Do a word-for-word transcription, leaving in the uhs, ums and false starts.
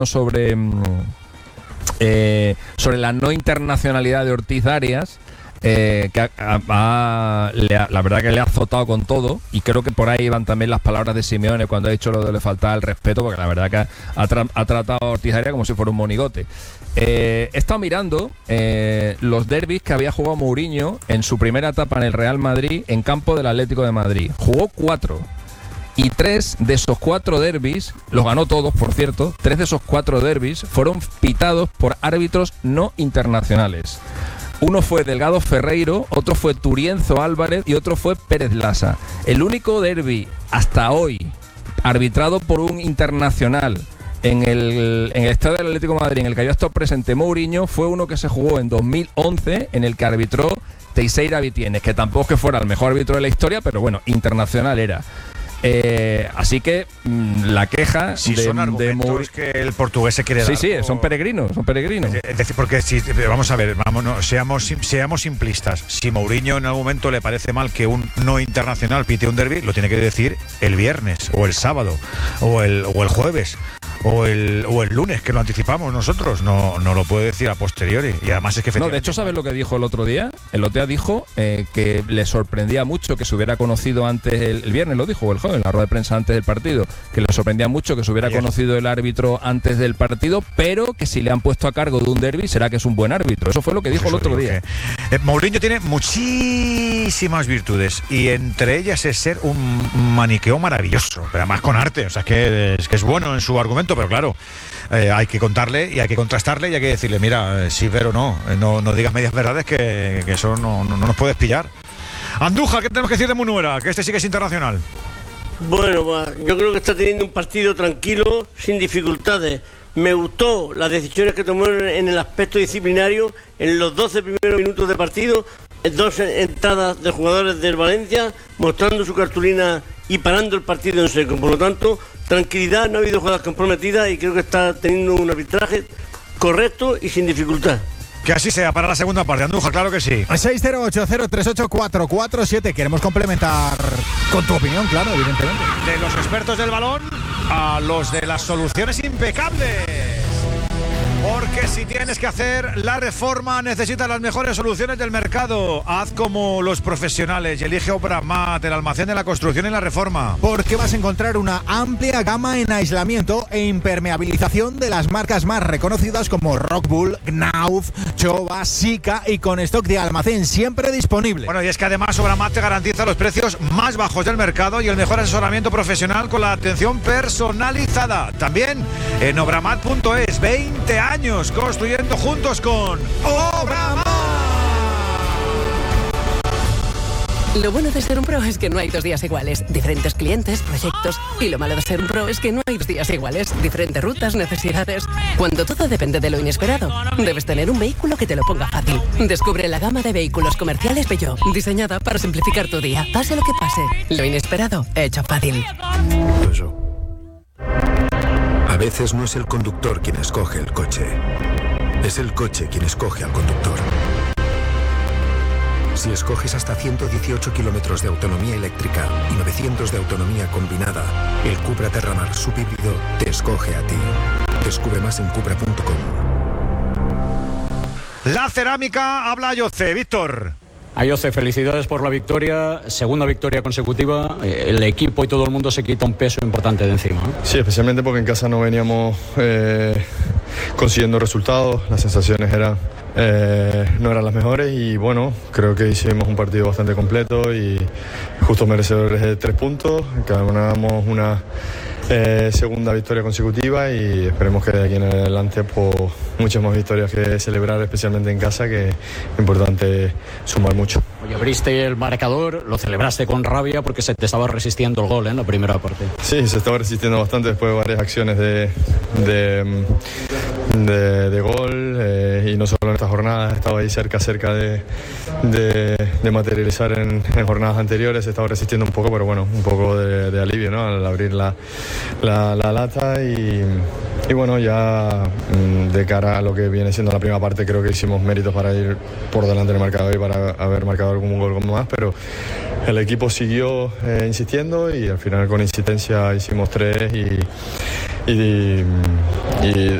sobre, eh, sobre la no internacionalidad de Ortiz Arias. Eh, que ha, ha, le ha, la verdad que le ha azotado con todo, y creo que por ahí van también las palabras de Simeone cuando ha dicho lo de le faltaba el respeto, porque la verdad que ha, ha, tra ha tratado a Ortiz Arias como si fuera un monigote. Eh, he estado mirando eh, los derbis que había jugado Mourinho en su primera etapa en el Real Madrid en campo del Atlético de Madrid. Jugó cuatro. Y tres de esos cuatro derbis, los ganó todos, por cierto, tres de esos cuatro derbis fueron pitados por árbitros no internacionales. Uno fue Delgado Ferreiro, otro fue Turienzo Álvarez y otro fue Pérez Lasa. El único derbi hasta hoy arbitrado por un internacional en el, en el estadio del Atlético de Madrid, en el que había estado presente Mourinho, fue uno que se jugó en dos mil once, en el que arbitró Teixeira Vitienes, que tampoco es que fuera el mejor árbitro de la historia, pero bueno, internacional era. Eh, así que mmm, la queja si de, son argumentos de que el portugués se quiere sí, dar. Sí, sí, o... son peregrinos, son peregrinos. Es decir, porque si vamos a ver, vamos, no, seamos, seamos simplistas. Si Mourinho en algún momento le parece mal que un no internacional pite un derbi, lo tiene que decir el viernes, o el sábado, o el, o el jueves, o el, o el lunes, que lo anticipamos nosotros. No, no lo puede decir a posteriori. Y además es que no, de hecho, ¿sabes lo que dijo el otro día? El otro día dijo eh, que le sorprendía mucho que se hubiera conocido antes el, el viernes, lo dijo, o el jueves, en la rueda de prensa antes del partido, que le sorprendía mucho que se hubiera Ayer. conocido el árbitro antes del partido, pero que si le han puesto a cargo de un derbi será que es un buen árbitro. Eso fue lo que dijo pues el otro día. Que, eh, Mourinho tiene muchísimas virtudes, y entre ellas es ser un maniqueo maravilloso, pero además con arte. O sea, que es, que es bueno en su argumento, pero claro, eh, hay que contarle y hay que contrastarle y hay que decirle, mira, eh, sí, pero no, eh, no, no digas medias verdades, que, que eso no, no, no nos puedes pillar. Andújar, ¿qué tenemos que decir de Munuera? Que este sí que es internacional. Bueno, yo creo que está teniendo un partido tranquilo, sin dificultades. Me gustó las decisiones que tomó en el aspecto disciplinario en los doce primeros minutos de partido, dos entradas de jugadores del Valencia, mostrando su cartulina y parando el partido en seco. Por lo tanto, tranquilidad, no ha habido jugadas comprometidas y creo que está teniendo un arbitraje correcto y sin dificultad. Que así sea para la segunda parte, Andújar, claro que sí. seis cero ocho cero tres ocho cuatro cuatro siete. Queremos complementar con tu opinión, claro, evidentemente. De los expertos del balón a los de las soluciones impecables. Porque si tienes que hacer la reforma, necesitas las mejores soluciones del mercado. Haz como los profesionales y elige Obramat, el almacén de la construcción y la reforma. Porque vas a encontrar una amplia gama en aislamiento e impermeabilización de las marcas más reconocidas como Rockwool, Knauf, Chova, Sika, y con stock de almacén siempre disponible. Bueno, y es que además Obramat te garantiza los precios más bajos del mercado y el mejor asesoramiento profesional con la atención personalizada. También en obramat punto es, veinte años años construyendo juntos con Obramat. Lo bueno de ser un pro es que no hay dos días iguales. Diferentes clientes, proyectos. Y lo malo de ser un pro es que no hay dos días iguales. Diferentes rutas, necesidades. Cuando todo depende de lo inesperado, debes tener un vehículo que te lo ponga fácil. Descubre la gama de vehículos comerciales Peugeot, diseñada para simplificar tu día. Pase lo que pase, lo inesperado hecho fácil. Eso. A veces no es el conductor quien escoge el coche, es el coche quien escoge al conductor. Si escoges hasta ciento dieciocho kilómetros de autonomía eléctrica y novecientos de autonomía combinada, el Cupra Terramar subhíbrido te escoge a ti. Descubre más en cupra punto com. La cerámica habla a Yoce, Víctor. Ayoce, felicidades por la victoria, segunda victoria consecutiva. El equipo y todo el mundo se quita un peso importante de encima, ¿no? Sí, especialmente porque en casa no veníamos eh, consiguiendo resultados, las sensaciones eran, eh, no eran las mejores y bueno, creo que hicimos un partido bastante completo y justo merecedores de tres puntos, ganamos una eh, segunda victoria consecutiva y esperemos que de aquí en adelante pues, muchas más victorias que celebrar, especialmente en casa, que es importante sumar mucho. Oye, abriste el marcador, lo celebraste con rabia porque se te estaba resistiendo el gol, ¿eh? En la primera parte. Sí, se estaba resistiendo bastante después de varias acciones de, de, de, de gol eh, y no solo en esta jornada, estaba ahí cerca, cerca de, de, de materializar en, en jornadas anteriores, se estaba resistiendo un poco, pero bueno, un poco de, de alivio, ¿no? Al abrir la, la, la lata y, y bueno, ya de cara a lo que viene siendo la primera parte, creo que hicimos méritos para ir por delante del marcador y para haber marcado algún gol como más, pero el equipo siguió eh, insistiendo y al final con insistencia hicimos tres y, y, y